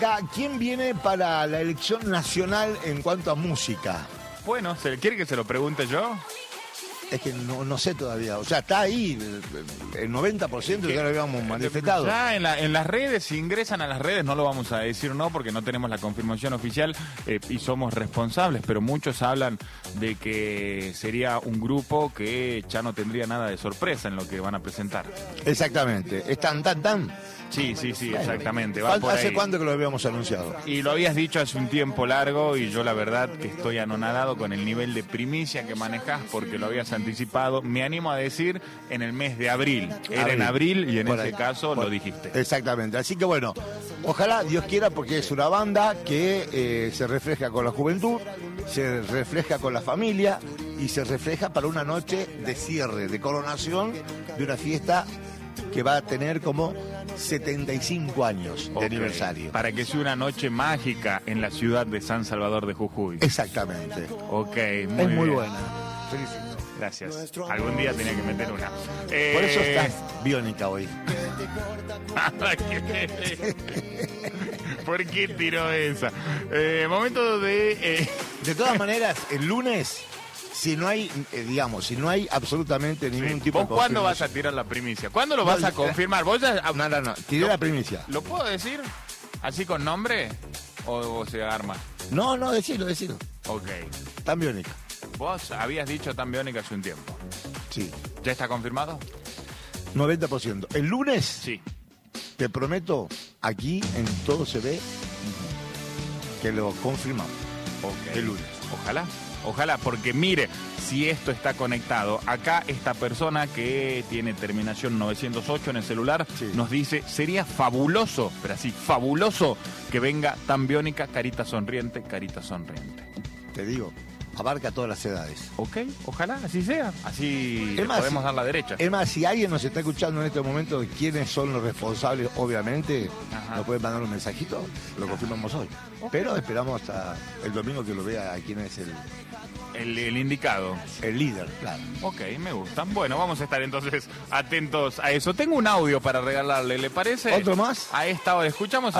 ¿Quién viene para la elección nacional en cuanto a música? Bueno, ¿quiere que se lo pregunte yo? Es que no sé todavía. O sea, está ahí el 90% que ya lo habíamos manifestado. Ya en las redes, si ingresan a las redes, no lo vamos a decir no, porque no tenemos la confirmación oficial y somos responsables, pero muchos hablan de que sería un grupo que ya no tendría nada de sorpresa en lo que van a presentar. Exactamente. Es tan. Sí, bueno, exactamente. ¿Hace cuánto que lo habíamos anunciado? Y lo habías dicho hace un tiempo largo y yo la verdad que estoy anonadado con el nivel de primicia que manejás porque lo habías anticipado. Me animo a decir en el mes de abril. Era en abril y en ese caso lo dijiste. Exactamente. Así que bueno, ojalá Dios quiera porque es una banda que se refleja con la juventud, se refleja con la familia y se refleja para una noche de cierre, de coronación de una fiesta que va a tener como 75 años de aniversario. Para que sea una noche mágica en la ciudad de San Salvador de Jujuy. Exactamente. Ok, muy bien. buena. Felicito. Gracias. Algún día tenía que meter una. Por eso estás biónica hoy. ¿Por qué tiró esa? Momento de... De todas maneras, el lunes... Si no hay, si no hay absolutamente ningún tipo de confirmación. ¿Vos cuándo vas a tirar la primicia? ¿Cuándo lo vas a confirmar? ¿Vos ya... No, tiré la primicia. ¿Lo puedo decir? ¿Así con nombre? ¿O se arma? No, decilo. Ok. Tan biónica. Vos habías dicho tan biónica hace un tiempo. Sí. ¿Ya está confirmado? 90%. El lunes, sí. Te prometo, aquí en Todo Se Ve, que lo confirmamos. Ok. El lunes. Ojalá, porque mire, si esto está conectado, acá esta persona que tiene terminación 908 en el celular nos dice, sería fabuloso, pero así, fabuloso que venga tan biónica, carita sonriente. Te digo, abarca todas las edades. Ok, ojalá, así sea, así es más, podemos dar la derecha. Es más, si alguien nos está escuchando en este momento de quiénes son los responsables, obviamente, nos pueden mandar un mensajito, lo confirmamos hoy. Okay. Pero esperamos hasta el domingo que lo vea quién es el indicado. El líder, claro. Ok, me gustan. Bueno, vamos a estar entonces atentos a eso. Tengo un audio para regalarle, ¿le parece? ¿Otro más? A esta hora, escuchamos